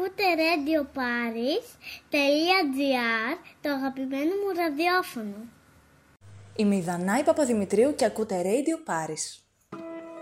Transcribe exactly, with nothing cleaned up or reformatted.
ακούτε Radio Paris τελεία τζι άρ, το αγαπημένο μου ραδιόφωνο. Είμαι η Δανάη Παπαδημητρίου και ακούτε Radio Paris.